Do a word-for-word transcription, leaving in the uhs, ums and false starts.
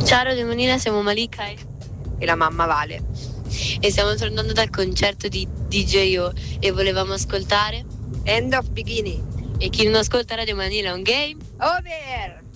Ciao Radio Manila, siamo Malika e... e la mamma Vale. E stiamo tornando dal concerto di D J O e volevamo ascoltare End of Beginning. E chi non ascolta Radio Manila è un game over.